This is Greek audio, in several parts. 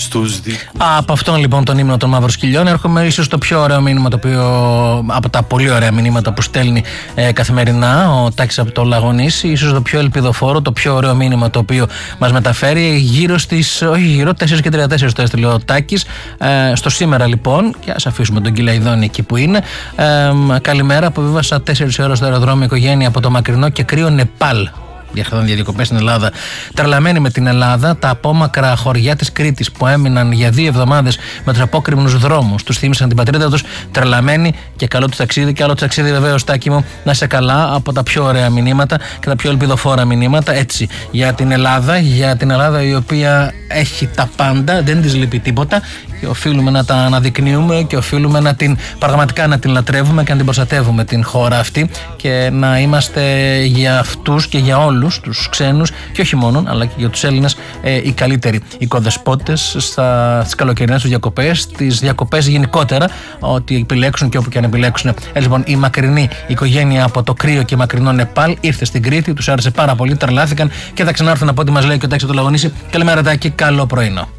Από αυτόν λοιπόν τον ύμνο των Μαύρων Σκυλιών έρχομαι ίσως το πιο ωραίο μήνυμα, το οποίο από τα πολύ ωραία μηνύματα που στέλνει καθημερινά ο Τάκης από το Λαγονήσι, ίσως το πιο ελπιδοφόρο, το πιο ωραίο μήνυμα το οποίο μας μεταφέρει γύρω στις, όχι γύρω, 4:34 το έστειλε ο Τάκης, στο σήμερα λοιπόν, και ας αφήσουμε τον Κυλαϊδόνη εκεί που είναι. Καλημέρα, αποβίβασα 4 ώρες στο αεροδρόμιο οικογένεια από το μακρινό και κρύο Νεπάλ. Διαρχόταν διακοπές στην Ελλάδα. Τρελαμένοι με την Ελλάδα, τα απόμακρα χωριά της Κρήτης που έμειναν για 2 εβδομάδες με τους απόκρημνους δρόμους. Τους θύμισαν την πατρίδα τους. Τρελαμένοι και καλό τους ταξίδι. Και άλλο ταξίδι, βεβαίως, Τάκη μου, να είσαι καλά, από τα πιο ωραία μηνύματα και τα πιο ελπιδοφόρα μηνύματα. Έτσι, για την Ελλάδα η οποία έχει τα πάντα, δεν της λείπει τίποτα. Και οφείλουμε να τα αναδεικνύουμε και οφείλουμε πραγματικά να την λατρεύουμε και να την προστατεύουμε την χώρα αυτή και να είμαστε για αυτούς και για όλους τους ξένους και όχι μόνο, αλλά και για τους Έλληνες οι καλύτεροι οικοδεσπότες στις καλοκαιρινές τους διακοπές, τις διακοπές γενικότερα, ότι επιλέξουν και όπου και αν επιλέξουν. Λοιπόν, η μακρινή οικογένεια από το κρύο και μακρινό Νεπάλ ήρθε στην Κρήτη, τους άρεσε πάρα πολύ, τρελάθηκαν και θα ξανάρθουν από ό,τι μας λέει και ο Τάκης του Λαγονήσι. Καλημέρα Τάκη, καλό πρωινό.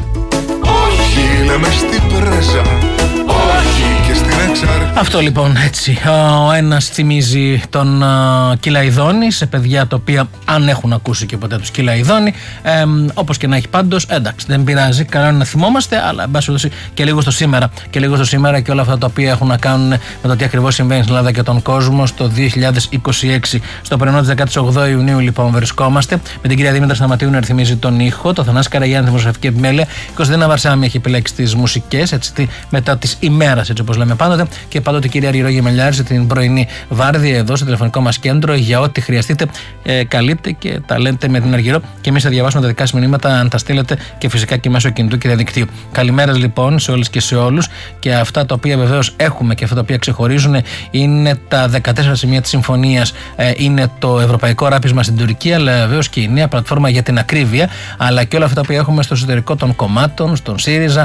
Λέμε στην πρέζα, όχι και στην εξάρτηση. Αυτό λοιπόν, έτσι. Ο ένας θυμίζει τον Κυλαϊδόνη σε παιδιά τα οποία αν έχουν ακούσει και ποτέ τους Κυλαϊδόνη. Όπως και να έχει πάντως, εντάξει, δεν πειράζει. Καλό είναι να θυμόμαστε, αλλά εν πάση περιπτώσει και λίγο στο σήμερα. Και λίγο στο σήμερα και όλα αυτά τα οποία έχουν να κάνουν με το τι ακριβώς συμβαίνει στην Ελλάδα και τον κόσμο στο 2026. Στο πρωινό της 18 Ιουνίου λοιπόν βρισκόμαστε. Με την κυρία Δήμητρα Σταματίου να ρυθμίζει τον ήχο. Το Θανάση Καραγιάννη, τη δημοσιογραφική επιμέλεια. Κωνσταντίνα Βαρσάμι έχει επιλέξει τις μουσικές, έτσι, μετά τις ημέρας, έτσι όπως λέμε πάντοτε. Και πάντοτε η κυρία Αργυρό Γεμελιάρη την πρωινή βάρδια εδώ στο τηλεφωνικό μας κέντρο για ό,τι χρειαστείτε. Καλείτε και τα λέτε με την Αργυρό και εμείς θα διαβάσουμε τα δικά σας μηνύματα αν τα στείλετε και φυσικά και μέσω κινητού και διαδικτύου. Καλημέρα λοιπόν σε όλες και σε όλους. Και αυτά τα οποία βεβαίως έχουμε και αυτά τα οποία ξεχωρίζουν είναι τα 14 σημεία της συμφωνίας. Είναι το ευρωπαϊκό ράπισμα στην Τουρκία, αλλά βεβαίως και η νέα πλατφόρμα για την ακρίβεια, αλλά και όλα αυτά τα οποία έχουμε στο εσωτερικό των κομμάτων, στον ΣΥΡΙΖΑ,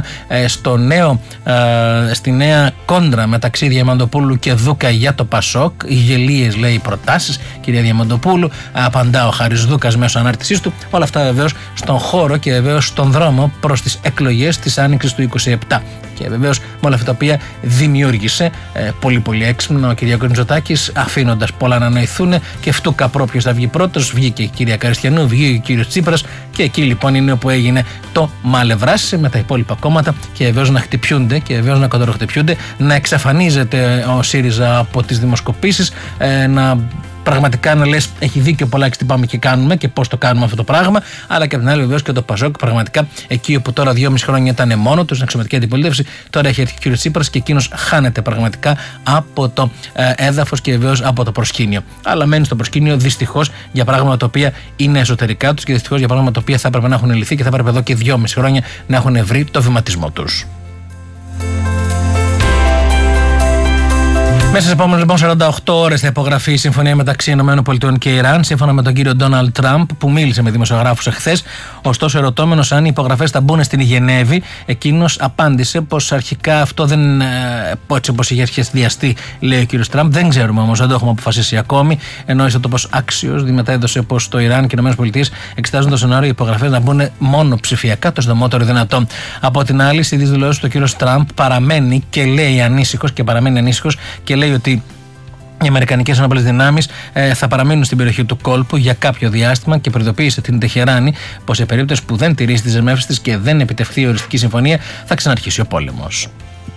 στη νέα κόντρα μεταξύ Διαμαντοπούλου και Δούκα για το ΠΑΣΟΚ. Οι γελίες, λέει, προτάσεις, κυρία Διαμαντοπούλου. Απαντά ο Χάρης Δούκας μέσω ανάρτησής του. Όλα αυτά βεβαίως στον χώρο και βεβαίως στον δρόμο προς τις εκλογές της Άνοιξης του 27. Και βεβαίως με όλα αυτά τα οποία δημιούργησε πολύ έξυπνο ο Κυριάκος Μητσοτάκης, αφήνοντας πολλά να νοηθούν και φτούκα πρόποιος θα βγει πρώτος. Βγήκε η κυρία Καριστιανού, βγήκε ο κύριος Τσίπρας και εκεί λοιπόν είναι όπου έγινε το μαλευράσι με τα υπόλοιπα κόμματα και βεβαίως να χτυπιούνται και βεβαίως να κοντοροχτυπιούνται, να εξαφανίζεται ο ΣΥΡΙΖΑ από τις δημοσκοπήσεις, να πραγματικά να λες έχει δίκιο πολλά τι πάμε και κάνουμε και πώς το κάνουμε αυτό το πράγμα, αλλά και από την άλλη βεβαίως και το ΠΑΣΟΚ πραγματικά εκεί όπου τώρα 2,5 χρόνια ήταν μόνο του στην αξιωματική αντιπολίτευση, τώρα έχει έρθει ο κ. Τσίπρας και εκείνος χάνεται πραγματικά από το έδαφος και βεβαίως από το προσκήνιο. Αλλά μένει στο προσκήνιο δυστυχώς για πράγματα τα οποία είναι εσωτερικά τους και δυστυχώς για πράγματα τα οποία θα έπρεπε να έχουν λυθεί και θα έπρεπε εδώ και 2,5 χρόνια να έχουν βρει το βηματισμό τους. Μέσα στις επόμενες λοιπόν 48 ώρες θα υπογραφεί η συμφωνία μεταξύ ΗΠΑ και Ιράν, σύμφωνα με τον κύριο Ντόναλντ Τραμπ, που μίλησε με δημοσιογράφους εχθές. Ωστόσο, ερωτώμενος αν οι υπογραφές θα μπουν στην Γενέβη, εκείνος απάντησε πως αρχικά αυτό δεν. Έτσι όπως είχε σχεδιαστεί, λέει ο κύριος Τραμπ, δεν ξέρουμε όμως, δεν το έχουμε αποφασίσει ακόμη. Εννοήσε το πως άξιος μεταέδωσε πως το Ιράν και οι ΗΠΑ εξετάζουν το σενάριο οι υπογραφές να μπουν μόνο ψηφιακά, το συντομότερο δυνατόν. Από την άλλη, στις δηλώσεις του ο κύριος Τραμπ παραμένει και λέει ανήσυχος και παραμένει ανήσυχος και λέει ότι οι Αμερικανικές ενόπλες δυνάμεις θα παραμείνουν στην περιοχή του κόλπου για κάποιο διάστημα και προειδοποίησε την Τεχεράνη πως σε περίπτωση που δεν τηρήσει τις δεσμεύσεις της και δεν επιτευχθεί η οριστική συμφωνία θα ξαναρχίσει ο πόλεμος.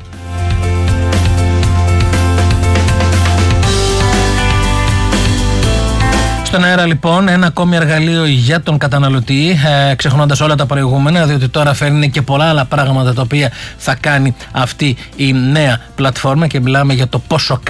Στον αέρα λοιπόν ένα ακόμη εργαλείο για τον καταναλωτή, ξεχνώντας όλα τα προηγούμενα, διότι τώρα φέρνει και πολλά άλλα πράγματα τα οποία θα κάνει αυτή η νέα πλατφόρμα και μιλάμε για το πόσο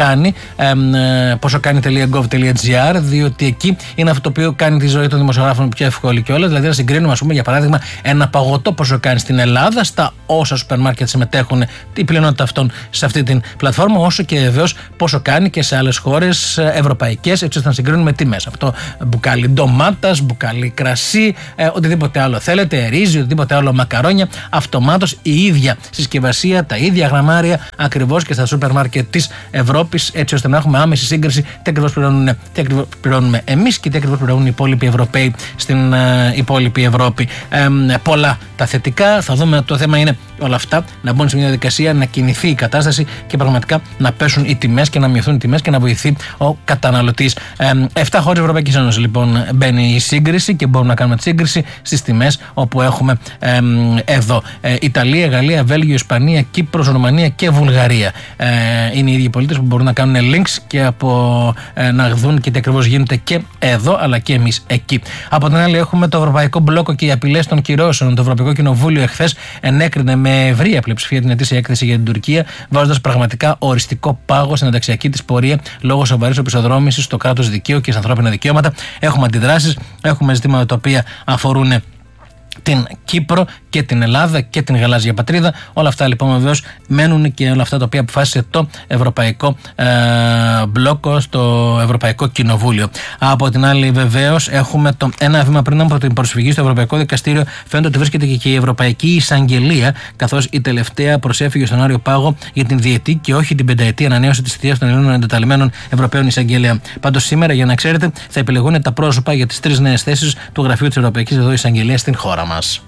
κάνει.gov.gr, διότι εκεί είναι αυτό το οποίο κάνει τη ζωή των δημοσιογράφων πιο εύκολη κιόλας. Δηλαδή να συγκρίνουμε, ας πούμε, για παράδειγμα, ένα παγωτό πόσο κάνει στην Ελλάδα, στα όσα σούπερ μάρκετ συμμετέχουν, η πλειονότητα αυτών σε αυτή την πλατφόρμα, όσο και βεβαίως πόσο κάνει και σε άλλες χώρες ευρωπαϊκές, έτσι ώστε να συγκρίνουμε τιμές. Αυτό το μπουκάλι ντομάτας, μπουκάλι κρασί, οτιδήποτε άλλο θέλετε, ρύζι, οτιδήποτε άλλο, μακαρόνια, αυτομάτως η ίδια συσκευασία, τα ίδια γραμμάρια ακριβώς και στα σούπερ μάρκετ της Ευρώπης, έτσι ώστε να έχουμε άμεση σύγκριση τι ακριβώς πληρώνουμε εμείς και τι ακριβώς πληρώνουν οι υπόλοιποι Ευρωπαίοι στην υπόλοιπη Ευρώπη. Πολλά τα θετικά. Θα δούμε, το θέμα είναι όλα αυτά να μπουν σε μια διαδικασία, να κινηθεί η κατάσταση και πραγματικά να πέσουν οι τιμές και να μειωθούν οι τιμές και να βοηθεί ο καταναλωτής. 7 χώρες Ευρωπαϊκής Ένωσης λοιπόν μπαίνει η σύγκριση και μπορούμε να κάνουμε τη σύγκριση στις τιμές όπου έχουμε εδώ Ιταλία, Γαλλία, Βέλγιο, Ισπανία, Κύπρος, Ρουμανία και Βουλγαρία. Είναι οι ίδιοι πολίτες που μπορούν να κάνουν links και να δουν και τι ακριβώς γίνεται και εδώ αλλά και εμείς εκεί. Από την άλλη έχουμε το Ευρωπαϊκό Μπλόκο και οι απειλές των κυρώσεων. Το Ευρωπαϊκό Κοινοβούλιο εχθές ενέκρινε με ευρεία πλειοψηφία την ετήσια έκθεση για την Τουρκία, βάζοντας πραγματικά οριστικό πάγο στην ενταξιακή της πορεία λόγω σοβαρής οπισθοδρόμησης στο κράτος δικαίου και στα ανθρώπινα δικαιώματα. Έχουμε αντιδράσεις, έχουμε ζητήματα τα οποία αφορούν την Κύπρο και την Ελλάδα και την γαλάζια πατρίδα. Όλα αυτά λοιπόν βεβαίως μένουν και όλα αυτά τα οποία αποφάσισε το Ευρωπαϊκό Μπλόκο στο Ευρωπαϊκό Κοινοβούλιο. Από την άλλη βεβαίως έχουμε ένα βήμα πριν από την προσφυγή στο Ευρωπαϊκό Δικαστήριο. Φαίνεται ότι βρίσκεται και η Ευρωπαϊκή Εισαγγελία, καθώς η τελευταία προσέφυγε στον Άριο Πάγο για την διετή και όχι την πενταετή ανανέωση της θητείας των Ελλήνων εντεταλμένων Ευρωπαίων Εισαγγελέα. Πάντως σήμερα, για να ξέρετε, θα επιλεγούν τα πρόσωπα για τις 3 νέες θέσεις του Γραφείου της Ευρωπαϊκής Εισαγγελίας στην χώρα μας.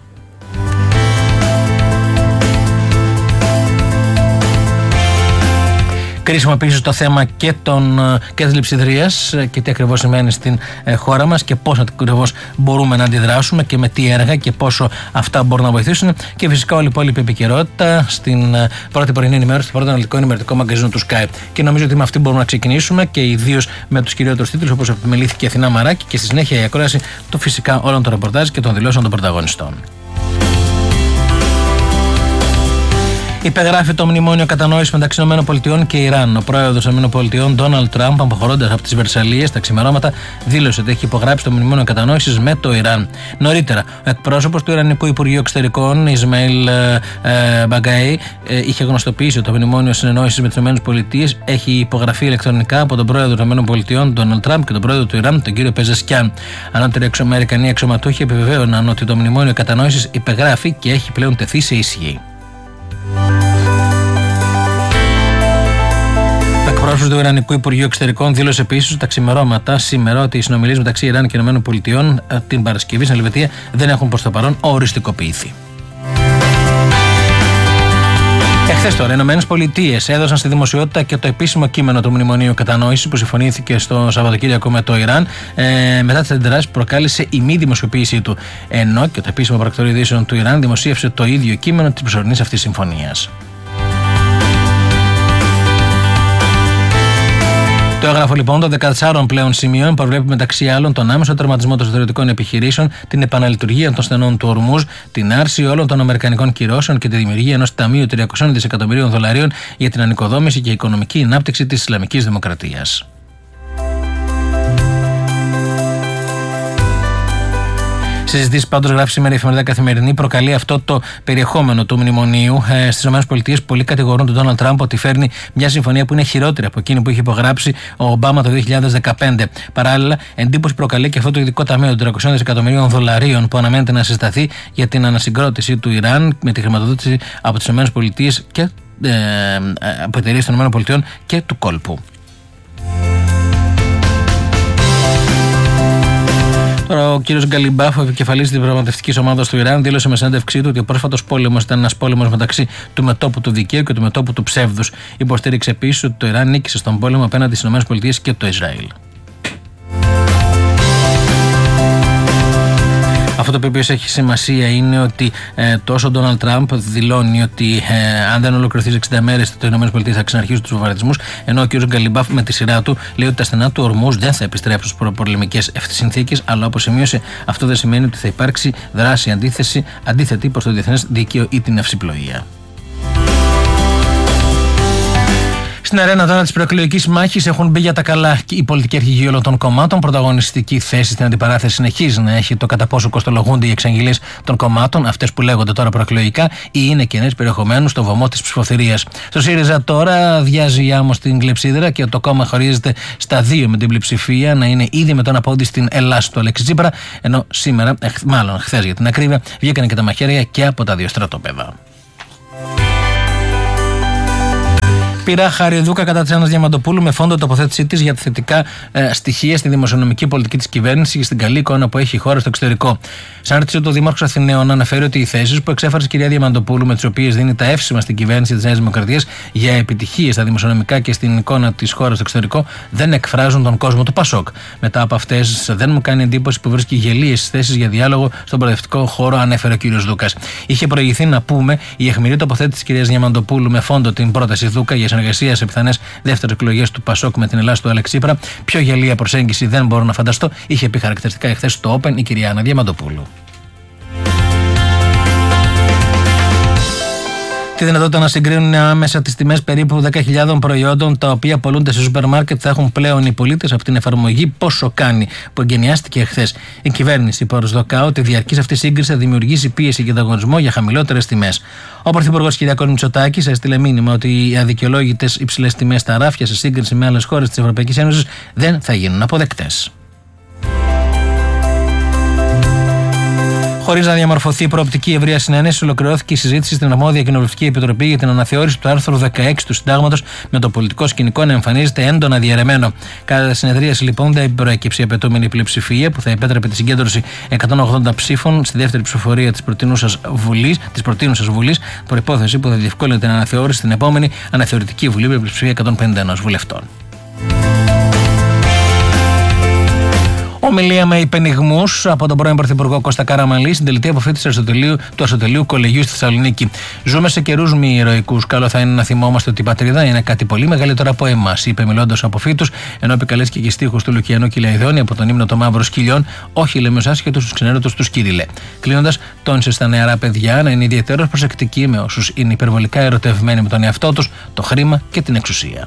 Κρίσιμο επίσης το θέμα και της λειψιδρίας και τι ακριβώς σημαίνει στην χώρα μας και πώς ακριβώς μπορούμε να αντιδράσουμε και με τι έργα και πόσο αυτά μπορούν να βοηθήσουν. Και φυσικά όλη η υπόλοιπη επικαιρότητα στην πρώτη πρωινή ενημέρωση, στο πρώτο αναλυτικό ενημερωτικό μαγκαζίνο του Sky. Και νομίζω ότι με αυτή μπορούμε να ξεκινήσουμε και ιδίως με τους κυριότερους τίτλους, όπως επιμελήθηκε η Αθηνά Μαράκη και στη συνέχεια η ακρόαση του φυσικά όλων των ρεπορτάζ και των δηλώσεων των πρωταγωνιστών. Υπεγράφει το μνημόνιο κατανόησης μεταξύ ΗΠΑ και Ιράν. Ο πρόεδρος των ΗΠΑ, Ντόναλντ Τραμπ, αποχωρώντας από τις Βερσαλλίες τα ξημερώματα, δήλωσε ότι έχει υπογράψει το μνημόνιο κατανόησης με το Ιράν. Νωρίτερα, ο εκπρόσωπος του Ιρανικού Υπουργείου Εξωτερικών, Ισμαήλ Μπαγκάι, είχε γνωστοποιήσει ότι το μνημόνιο συνεννόησης με τις ΗΠΑ έχει υπογραφεί ηλεκτρονικά από τον πρόεδρο των ΗΠΑ, Ντόναλντ Τραμπ, και τον πρόεδρο του Ιράν, τον κύριο Πεζεσκιάν. Ανώτεροι Αμερικανοί αξιωματούχοι επιβεβαίωναν ότι το μνημόνιο κατανόησης υπεγράφει και έχει πλέον τεθεί σε ισχύ. Ο εκπρόσωπος του Ιρανικού Υπουργείου Εξωτερικών δήλωσε επίσης τα ξημερώματα σήμερα ότι οι συνομιλίες μεταξύ Ιράν και ΗΠΑ την Παρασκευή στην Ελβετία δεν έχουν προς το παρόν οριστικοποιηθεί. Εχθές τώρα, οι ΗΠΑ έδωσαν στη δημοσιότητα και το επίσημο κείμενο του Μνημονίου Κατανόησης που συμφωνήθηκε στο Σαββατοκύριακο με το Ιράν μετά τις αντιδράσεις που προκάλεσε η μη δημοσιοποίησή του. Ενώ και το επίσημο πρακτορείο ειδήσεων του Ιράν δημοσίευσε το ίδιο κείμενο της προσωρινής αυτής συμφωνίας. Το έγγραφο λοιπόν των 14 πλέον σημείων προβλέπει μεταξύ άλλων τον άμεσο τερματισμό των στρατιωτικών επιχειρήσεων, την επαναλειτουργία των στενών του Ορμούζ, την άρση όλων των αμερικανικών κυρώσεων και τη δημιουργία ενός ταμείου $300 δισεκατομμυρίων για την ανοικοδόμηση και οικονομική ανάπτυξη της Ισλαμικής Δημοκρατίας. Συζητήσεις πάντως, γράφει σήμερα η εφημερίδα Καθημερινή, προκαλεί αυτό το περιεχόμενο του μνημονίου. Στις ΗΠΑ πολλοί κατηγορούν τον Ντόναλντ Τραμπ ότι φέρνει μια συμφωνία που είναι χειρότερη από εκείνη που είχε υπογράψει ο Ομπάμα το 2015. Παράλληλα, εντύπωση προκαλεί και αυτό το ειδικό ταμείο των $300 δισεκατομμυρίων που αναμένεται να συσταθεί για την ανασυγκρότηση του Ιράν με τη χρηματοδότηση από τις ΗΠΑ και από εταιρείες των ΗΠΑ και του κόλπου. Ο κ. Γκαλιμπάφ, ο επικεφαλής της διαπραγματευτικής ομάδας του Ιράν, δήλωσε με συνέντευξή του ότι ο πρόσφατος πόλεμος ήταν ένας πόλεμος μεταξύ του μετώπου του δικαίου και του μετώπου του ψεύδους. Υποστήριξε επίσης ότι το Ιράν νίκησε στον πόλεμο απέναντι στις ΗΠΑ και το Ισραήλ. Αυτό το οποίο έχει σημασία είναι ότι τόσο ο Ντόναλντ Τραμπ δηλώνει ότι αν δεν ολοκληρωθεί σε 60 μέρες το ΗΠΑ θα ξαναρχίσουν τους βομβαρδισμούς, ενώ ο κ. Γκαλιμπάφ με τη σειρά του λέει ότι τα στενά του Ορμούζ δεν θα επιστρέψουν στις προπολεμικές συνθήκες, αλλά όπως σημείωσε, αυτό δεν σημαίνει ότι θα υπάρξει δράση αντίθετη προς το διεθνές δίκαιο ή την ναυσιπλοεία. Στην αρένα τώρα της προεκλογικής μάχης έχουν μπει για τα καλά οι πολιτικοί αρχηγοί όλων των κομμάτων. Πρωταγωνιστική θέση στην αντιπαράθεση συνεχίζει να έχει το κατά πόσο κοστολογούνται οι εξαγγελίες των κομμάτων, αυτές που λέγονται τώρα προεκλογικά, ή είναι κενές περιεχομένου στο βωμό της ψηφοθυρίας. Στο ΣΥΡΙΖΑ τώρα αδειάζει η άμμο στην κλεψίδρα και το κόμμα χωρίζεται στα δύο με την πλειοψηφία να είναι ήδη με τον απόντι στην Ελλάς του Αλέξη Τσίπρα, ενώ σήμερα, μάλλον χθες για την ακρίβεια, βγήκαν και τα μαχαίρια και από τα δύο στρατόπεδα. Πειρά Χαριδούκα κατά της Άννας Διαμαντοπούλου με φόντο τοποθέτησή της για τα θετικά στοιχεία στη δημοσιονομική πολιτική της κυβέρνησης και στην καλή εικόνα που έχει η χώρα στο εξωτερικό. Σαν ρωτήσε ο Δήμαρχος Αθηναίων, αναφέρει ότι οι θέσεις που εξέφρασε η κυρία Διαμαντοπούλου, με τις οποίες δίνει τα εύσημα στην κυβέρνηση της Νέας Δημοκρατίας για επιτυχίες στα δημοσιονομικά και στην εικόνα της χώρας στο εξωτερικό, δεν εκφράζουν τον κόσμο του Πασόκ. Μετά από αυτές, δεν μου κάνει εντύπωση που βρίσκει γελίες θέσεις για διάλογο στον προοδευτικό χώρο, ανέφερε ο κ. Δούκας. Είχε προηγηθεί να πούμε η αιχμηρή τοποθέτηση της κυρίας Διαμαντοπούλου με φόντο την πρόταση Δούκα για συνεργασία σε πιθανές δεύτερες εκλογές του Πασόκ με την Ελλάς του Αλέξη Τσίπρα. Πιο γελία προσέγγιση δεν μπορώ να φανταστώ, είχε πει χαρακτηριστικά εχθές στο Open η κυρία Άννα Διαμαντοπούλου. Τη δυνατότητα να συγκρίνουν άμεσα τις τιμές περίπου 10.000 προϊόντων τα οποία πολλούνται σε σούπερ μάρκετ θα έχουν πλέον οι πολίτες από την εφαρμογή Πόσο Κάνει που εγκαινιάστηκε εχθές. Η κυβέρνηση προσδοκά ότι διαρκής αυτή σύγκριση θα δημιουργήσει πίεση και ανταγωνισμό για χαμηλότερες τιμές. Ο Πρωθυπουργός κ. Μητσοτάκης έστειλε μήνυμα ότι οι αδικαιολόγητες υψηλές τιμές στα ράφια σε σύγκριση με άλλες χώρες της Ευρωπαϊκής Ένωσης δεν θα γίνουν αποδεκτές. Χωρίς να διαμορφωθεί προοπτική ευρεία συνένεση, ολοκληρώθηκε η συζήτηση στην αρμόδια Κοινοβουλευτική Επιτροπή για την αναθεώρηση του άρθρου 16 του Συντάγματος, με το πολιτικό σκηνικό να εμφανίζεται έντονα διαιρεμένο. Κατά τη συνεδρίαση, λοιπόν, δεν προέκυψε η απαιτούμενη πλειοψηφία που θα επέτρεπε τη συγκέντρωση 180 ψήφων στη δεύτερη ψηφοφορία της προτείνουσας Βουλής, προϋπόθεση που θα διευκόλυνε την αναθεώρηση στην επόμενη αναθεωρητική Βουλή με πλειοψηφία 151 βουλευτών. Ομιλία με υπενιγμούς από τον πρώην Πρωθυπουργό Κώστα Καραμανλή στην τελετή αποφύτιση του Αριστοτελείου Κολεγίου στη Θεσσαλονίκη. Ζούμε σε καιρούς μη ηρωικούς. Καλό θα είναι να θυμόμαστε ότι η πατρίδα είναι κάτι πολύ μεγαλύτερο από εμάς, είπε μιλώντας από φύτους, ενώ επικαλέστηκε και στίχους του Λουκιανού Κυλαϊδόνη από τον ύμνο των Μαύρων Σκυλιών, όχι λέμε ως άσχετους στους ξενέρωτους του Κύριλε. Κλείνοντας, τόνισε στα νεαρά παιδιά να είναι ιδιαίτερως προσεκτικοί με όσους είναι υπερβολικά ερωτευμένοι με τον εαυτό τους, το χρήμα και την εξουσία.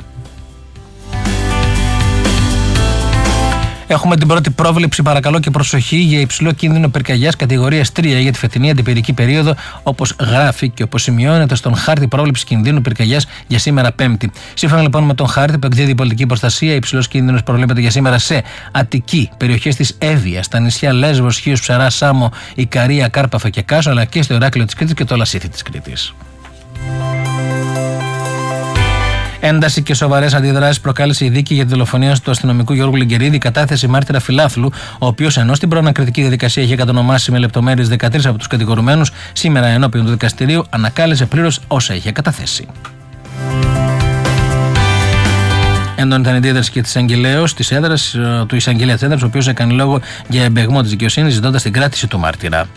Έχουμε την πρώτη πρόβλεψη, παρακαλώ και προσοχή, για υψηλό κίνδυνο πυρκαγιάς κατηγορίας 3 για τη φετινή αντιπυρική περίοδο, όπως γράφει και όπως σημειώνεται στον χάρτη πρόβλεψης κινδύνου πυρκαγιάς για σήμερα Πέμπτη. Σύμφωνα λοιπόν με τον χάρτη που εκδίδει η πολιτική προστασία, υψηλός κίνδυνος προβλέπεται για σήμερα σε Αττική, περιοχές της Εύβοιας, τα νησιά Λέσβος, Χίος, Ψαρά, Σάμο, Ικαρία, Κάρπαθο και Κάσο, αλλά και στο Ηράκλειο της Κρήτης και το Λασίθι της Κρήτης. Ένταση και σοβαρές αντιδράσεις προκάλεσε η δίκη για τη δολοφονία του αστυνομικού Γιώργου Λιγκερίδη, κατάθεση μάρτυρα φιλάθλου, ο οποίος ενώ στην προανακριτική διαδικασία είχε κατονομάσει με λεπτομέρειες 13 από τους κατηγορουμένους, σήμερα ενώπιον του δικαστηρίου ανακάλεσε πλήρως όσα είχε καταθέσει. Έντονη ήταν η αντίδραση και του εισαγγελέα της έδρας, ο οποίος έκανε λόγο για εμπεγμό της δικαιοσύνης, ζητώντας την κράτηση του μάρτυρα.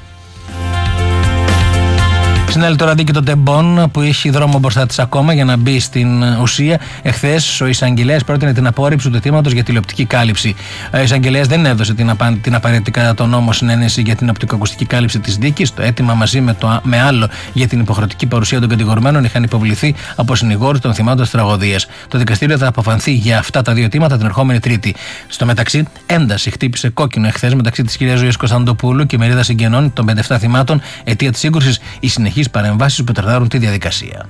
Συνέλει τώρα δίκη των τεμπών που έχει δρόμο μπροστά της ακόμα για να μπει στην ουσία. Εχθές ο εισαγγελέας πρότεινε την απόρριψη του αιτήματος για τηλεοπτική κάλυψη. Ο εισαγγελέας δεν έδωσε την απαραίτητη κατά τον νόμο συνένεση για την οπτικοακουστική κάλυψη της δίκης. Το αίτημα μαζί με άλλο για την υποχρεωτική παρουσία των κατηγορουμένων είχαν υποβληθεί από συνηγόρους των θυμάτων της τραγωδίας. Το δικαστήριο θα αποφανθεί για αυτά τα δύο αιτήματα την ερχόμενη Τρίτη. Στο μεταξύ, ένταση χτύπησε κόκκινο εχθές μεταξύ της κυρίας Ζωής Κωνσταντοπούλου και μερίδα συγγενών των 57 θυμάτων, αιτία της σύγκρουσης η συνεχής παρεμβάσεις που τρετάρουν τη διαδικασία.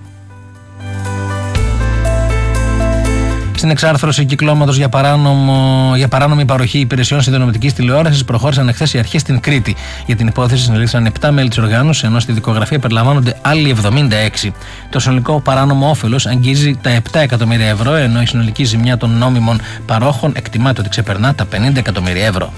Στην εξάρθρωση κυκλώματος για παράνομη παροχή υπηρεσιών συνδρομητικής τηλεόρασης προχώρησαν εχθές οι αρχές στην Κρήτη. Για την υπόθεση συνελήφθησαν 7 μέλη της οργάνωσης, ενώ στη δικογραφία περιλαμβάνονται άλλοι 76. Το συνολικό παράνομο όφελος αγγίζει τα 7 εκατομμύρια ευρώ, ενώ η συνολική ζημιά των νόμιμων παρόχων εκτιμάται ότι ξεπερνά τα 50 εκατομμύρια ευρώ.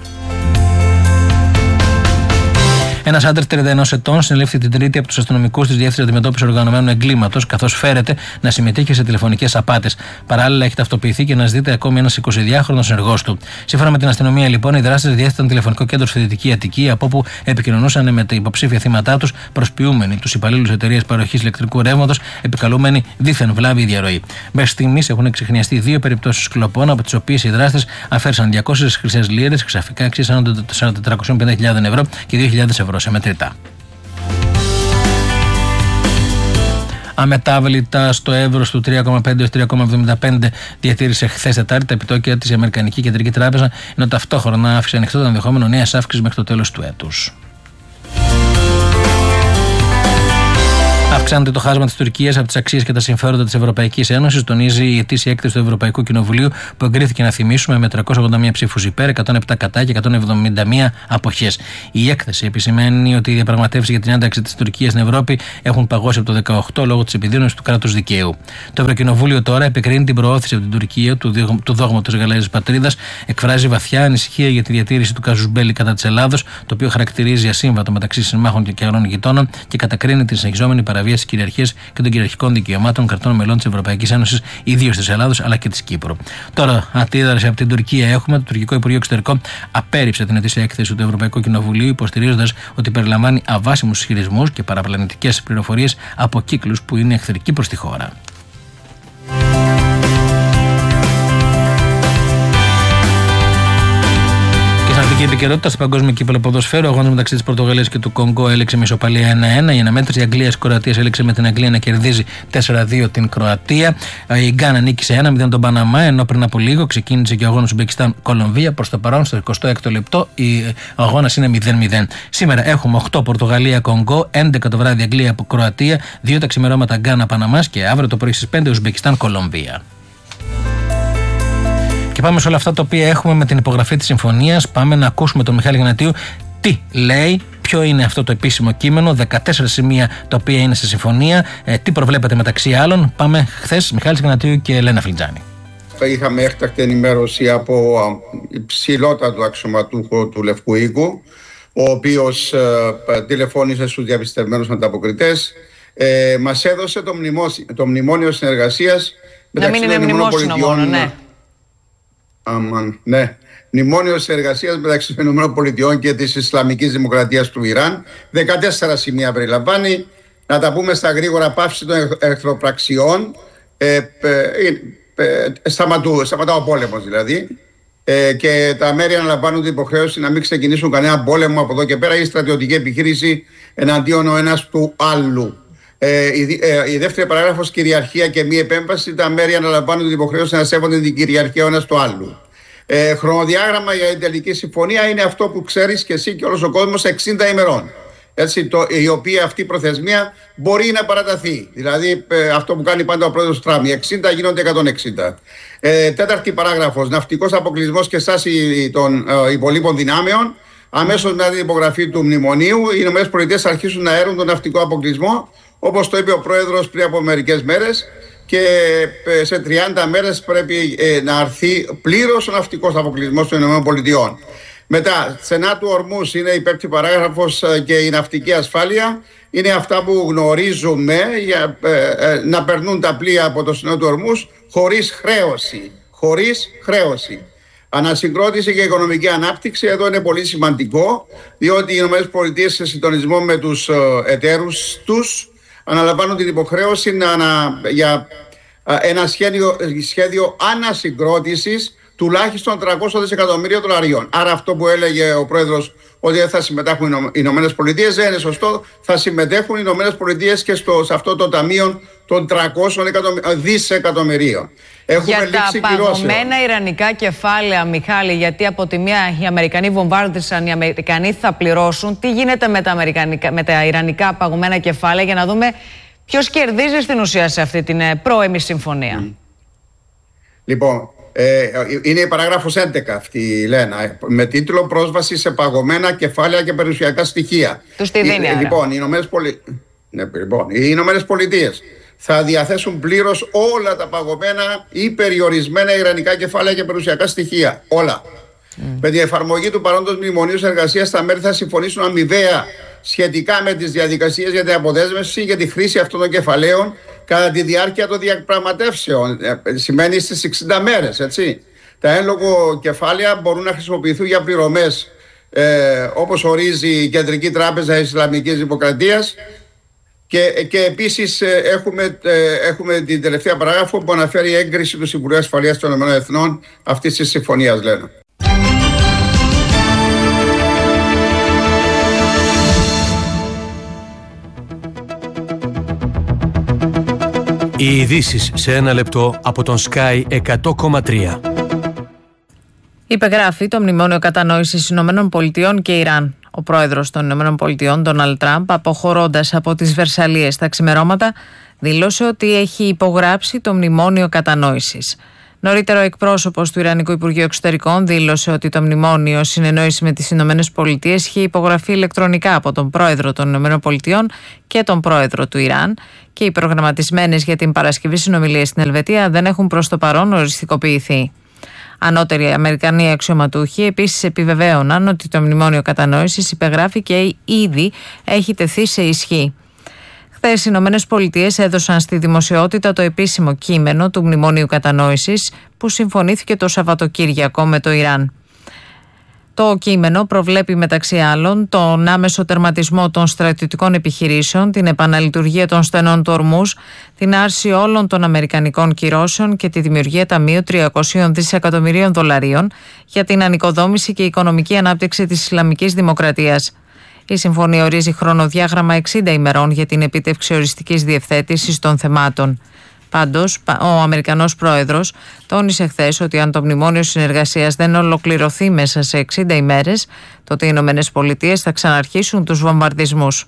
Ένας άντρας 31 ετών συνελήφθη την Τρίτη από τους αστυνομικούς της Διεύθυνσης Αντιμετώπισης Οργανωμένου Εγκλήματος, καθώς φέρεται να συμμετείχε σε τηλεφωνικές απάτες. Παράλληλα, έχει ταυτοποιηθεί και αναζητείται ακόμη ένας 22χρονος ενεργός του. Σύμφωνα με την αστυνομία, λοιπόν, οι δράστες διέθεταν τηλεφωνικό κέντρο στη Δυτική Αττική, από όπου επικοινωνούσαν με τα υποψήφια θύματά τους, προσποιούμενοι τους υπαλλήλους εταιρείας παροχής ηλεκτρικού ρεύματος, επικαλούμενοι δίθεν βλάβη διαρροή. Μέχρι στιγμής έχουν εξιχνιαστεί 2 περιπτώσεις κλοπών, από τις οποίες οι δράστες αφαίρεσαν 200 χρυσές λίρες, ξαφνικά αξίες άνω των 450.000 ευρώ και 2.000 ευρώ σε μετρητά. αμετάβλητα στο εύρος του 3,5-3,75 διατήρησε χθες Τετάρτη τα επιτόκια της Αμερικανική Κεντρική Τράπεζα, ενώ ταυτόχρονα άφησε ανοιχτό το ενδεχόμενο νέας αύξησης μέχρι το τέλος του έτους. Αυξάνεται το χάσμα της Τουρκίας από τις αξίες και τα συμφέροντα της Ευρωπαϊκής Ένωσης, τονίζει η ετήσια έκθεση του Ευρωπαϊκού Κοινοβουλίου που εγκρίθηκε, να θυμίσουμε, με 381 ψήφους υπέρ, 107 κατά και 171 αποχές. Η έκθεση επισημαίνει ότι οι διαπραγματεύσεις για την ένταξη της Τουρκίας στην Ευρώπη έχουν παγώσει από το 2018 λόγω της επιδείνωσης του κράτους δικαίου. Το Ευρωκοινοβούλιο τώρα επικρίνει την προώθηση από την Τουρκία του δόγματος γαλάζιας πατρίδας, εκφράζει βαθιά ανησυχία για τη διατήρηση του casus belli κατά της Ελλάδος, το οποίο χαρακτηρίζει ασύμβατο μεταξύ συμμάχων και άλλων γειτόνων, και κατακρίνει τη συνεχιζόμενη παραβίαση της κυριαρχίας και των κυριαρχικών δικαιωμάτων κρατών μελών της Ευρωπαϊκής Ένωσης, ιδίως της Ελλάδος αλλά και της Κύπρου. Τώρα, αντίδραση από την Τουρκία έχουμε. Το Τουρκικό Υπουργείο Εξωτερικών απέρριψε την ετήσια έκθεση του Ευρωπαϊκού Κοινοβουλίου, υποστηρίζοντας ότι περιλαμβάνει αβάσιμους ισχυρισμούς και παραπλανητικές πληροφορίες από κύκλους που είναι εχθρικοί προς τη χώρα. Η επικαιρότητα στο παγκόσμιο κύπελλο ποδοσφαίρου, ο αγώνας μεταξύ της Πορτογαλίας και του Κονγκό έληξε με ισοπαλία 1-1. Η αναμέτρηση Αγγλίας-Κροατίας έληξε με την Αγγλία να κερδίζει 4-2 την Κροατία. Η Γκάνα νίκησε 1-0 τον Παναμά, ενώ πριν από λίγο ξεκίνησε και ο αγώνας Ουσμπεκιστάν-Κολομβία. Προς το παρόν, στο 26ο λεπτό, ο αγώνας είναι 0-0. Σήμερα έχουμε 8 Πορτογαλία-Κονγκό, 11 το βράδυ Αγγλία-Κροατία, 2 τα ξημερώματα Γκάνα-Παναμάς και αύριο το πρωί στις 5 Ουσμπεκιστάν-Κολομβία. Και πάμε σε όλα αυτά τα οποία έχουμε με την υπογραφή της συμφωνίας. Πάμε να ακούσουμε τον Μιχάλη Γνατίου τι λέει, ποιο είναι αυτό το επίσημο κείμενο, 14 σημεία τα οποία είναι στη συμφωνία, τι προβλέπεται μεταξύ άλλων. Πάμε χθες, Μιχάλης Γνατίου και Ελένα Φλιτζάνη. Είχαμε έκτακτη ενημέρωση από υψηλότατο αξιωματούχο του Λευκού Οίκου, ο οποίος τηλεφώνησε στους διαπιστευμένους ανταποκριτές. Μας έδωσε το μνημόνιο συνεργασίας μεταξύ των ΗΠΑ. Ναι. Μνημόνιο συνεργασίας μεταξύ των ΗΠΑ και της Ισλαμικής Δημοκρατίας του Ιράν. 14 σημεία περιλαμβάνει. Να τα πούμε στα γρήγορα: πάυση των εχθροπραξιών. Σταματά ο πόλεμος δηλαδή. Και τα μέρη αναλαμβάνουν την υποχρέωση να μην ξεκινήσουν κανένα πόλεμο από εδώ και πέρα ή στρατιωτική επιχείρηση εναντίον ο ένας του άλλου. Η δεύτερη παράγραφος, κυριαρχία και μη επέμβαση. Τα μέρη αναλαμβάνουν την υποχρέωση να σέβονται την κυριαρχία ο ένας του άλλου. Χρονοδιάγραμμα για την τελική συμφωνία είναι αυτό που ξέρεις και εσύ και όλος ο κόσμος, 60 ημερών. Έτσι, η οποία αυτή η προθεσμία μπορεί να παραταθεί. Δηλαδή αυτό που κάνει πάντα ο πρόεδρος Τραμπ. Οι 60 γίνονται 160. Τέταρτη παράγραφος, ναυτικός αποκλεισμός και στάση των υπολείπων δυνάμεων. Αμέσως μετά την υπογραφή του μνημονίου, οι ΗΠΑ αρχίσουν να έρουν τον ναυτικό αποκλεισμό, όπως το είπε ο πρόεδρος πριν από μερικές μέρες, και σε 30 μέρες πρέπει να αρθεί πλήρως ο ναυτικός αποκλεισμός των ΗΠΑ. Μετά, στενά του Ορμούς είναι η πέμπτη παράγραφος και η ναυτική ασφάλεια. Είναι αυτά που γνωρίζουμε για να περνούν τα πλοία από το στενό του Ορμούς χωρίς χρέωση. Ανασυγκρότηση και οικονομική ανάπτυξη. Εδώ είναι πολύ σημαντικό, διότι οι ΗΠΑ σε συντονισμό με τους εταίρους τους αναλαμβάνουν την υποχρέωση για ένα σχέδιο ανασυγκρότησης τουλάχιστον 300 δισεκατομμύρια δολαρίων. Άρα αυτό που έλεγε ο πρόεδρος ότι δεν θα συμμετάχουν οι Ηνωμένες Πολιτείες δεν είναι σωστό. Θα συμμετέχουν οι Ηνωμένες Πολιτείες και σε αυτό το ταμείο των 300 δισεκατομμυρίων. Έχουμε για τα παγωμένα ιρανικά κεφάλαια, Μιχάλη, γιατί από τη μία οι Αμερικανοί βομβάρδισαν, οι Αμερικανοί θα πληρώσουν. Τι γίνεται με τα ιρανικά παγωμένα κεφάλαια, για να δούμε ποιος κερδίζει στην ουσία σε αυτή την πρώιμη συμφωνία. Λοιπόν, είναι η παράγραφος 11 αυτή, Λένα, με τίτλο «Πρόσβαση σε παγωμένα κεφάλαια και περιουσιακά στοιχεία». Τους τη δίνει, λοιπόν, οι Ηνωμένες Πολιτείες θα διαθέσουν πλήρως όλα τα παγωμένα ή περιορισμένα ιρανικά κεφάλαια και περιουσιακά στοιχεία. Όλα. Με την εφαρμογή του παρόντος μνημονίου συνεργασίας, τα μέρη θα συμφωνήσουν αμοιβαία σχετικά με τις διαδικασίες για την αποδέσμευση και τη χρήση αυτών των κεφαλαίων κατά τη διάρκεια των διαπραγματεύσεων. Σημαίνει στις 60 μέρες, έτσι. Τα εν λόγω κεφάλαια μπορούν να χρησιμοποιηθούν για πληρωμές, όπως ορίζει η Κεντρική Τράπεζα Ισλαμικής Δημοκρατίας. Και επίσης έχουμε την τελευταία παράγραφο που αναφέρει η έγκριση του Συμβουλίου Ασφαλείας των ΗΕ αυτής της συμφωνίας, Λένα. Οι ειδήσεις σε ένα λεπτό από τον Sky 100,3. Υπεγράφει το Μνημόνιο Κατανόησης Ηνωμένων Πολιτειών και Ιράν. Ο πρόεδρος των Ηνωμένων Πολιτειών, Ντόναλντ Τραμπ, αποχωρώντας από τις Βερσαλίες τα ξημερώματα, δήλωσε ότι έχει υπογράψει το Μνημόνιο Κατανόησης. Νωρίτερα, ο εκπρόσωπος του Ιρανικού Υπουργείου Εξωτερικών δήλωσε ότι το Μνημόνιο συνεννόηση με τις Ηνωμένες Πολιτείες είχε υπογραφεί ηλεκτρονικά από τον πρόεδρο των Ηνωμένων Πολιτειών και τον πρόεδρο του Ιράν και οι προγραμματισμένες για την Παρασκευή συνομιλίες στην Ελβετία δεν έχουν προς το παρόν οριστικοποιηθεί. Ανώτεροι Αμερικανοί αξιωματούχοι επίσης επιβεβαίωναν ότι το Μνημόνιο Κατανόησης υπεγράφει και ήδη έχει τεθεί σε ισχύ. Χθες οι Ηνωμένες Πολιτείες έδωσαν στη δημοσιότητα το επίσημο κείμενο του Μνημονίου Κατανόησης που συμφωνήθηκε το Σαββατοκύριακο με το Ιράν. Το κείμενο προβλέπει μεταξύ άλλων τον άμεσο τερματισμό των στρατιωτικών επιχειρήσεων, την επαναλειτουργία των στενών του Ορμούζ, την άρση όλων των αμερικανικών κυρώσεων και τη δημιουργία ταμείου $300 δισεκατομμυρίων για την ανοικοδόμηση και οικονομική ανάπτυξη της Ισλαμικής Δημοκρατίας. Η συμφωνία ορίζει χρονοδιάγραμμα 60 ημερών για την επίτευξη οριστικής διευθέτησης των θεμάτων. Πάντως, ο Αμερικανός πρόεδρος τόνισε χθες ότι αν το μνημόνιο συνεργασίας δεν ολοκληρωθεί μέσα σε 60 ημέρες, τότε οι Ηνωμένες Πολιτείες θα ξαναρχίσουν τους βομβαρδισμούς.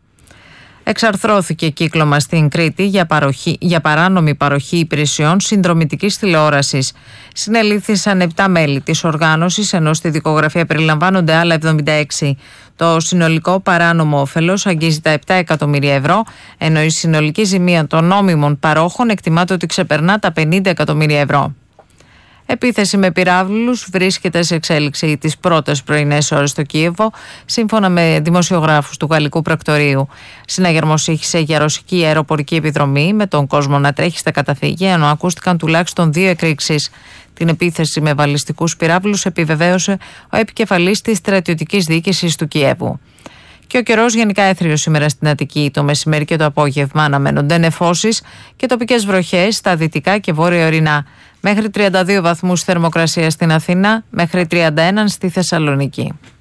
Εξαρθρώθηκε κύκλωμα στην Κρήτη για παράνομη παροχή υπηρεσιών συνδρομητικής τηλεόρασης. Συνελήφθησαν 7 μέλη της οργάνωσης, ενώ στη δικογραφία περιλαμβάνονται άλλα 76. Το συνολικό παράνομο όφελος αγγίζει τα 7 εκατομμύρια ευρώ, ενώ η συνολική ζημία των νόμιμων παρόχων εκτιμάται ότι ξεπερνά τα 50 εκατομμύρια ευρώ. Επίθεση με πυράβλους βρίσκεται σε εξέλιξη τις πρώτες πρωινές ώρες στο Κίεβο, σύμφωνα με δημοσιογράφους του Γαλλικού Πρακτορείου. Συναγερμός ήχησε για ρωσική αεροπορική επιδρομή, με τον κόσμο να τρέχει στα καταφύγια, ενώ ακούστηκαν τουλάχιστον 2 εκρήξεις. Την επίθεση με βαλιστικούς πυράβλους επιβεβαίωσε ο επικεφαλής της στρατιωτικής διοίκησης του Κιέβου. Και ο καιρός γενικά έθριος σήμερα στην Αττική. Το μεσημέρι και το απόγευμα αναμένονται νεφώσεις και τοπικές βροχές στα δυτικά και βόρεια ορεινά. Μέχρι 32 βαθμούς θερμοκρασία στην Αθήνα, μέχρι 31 στη Θεσσαλονίκη.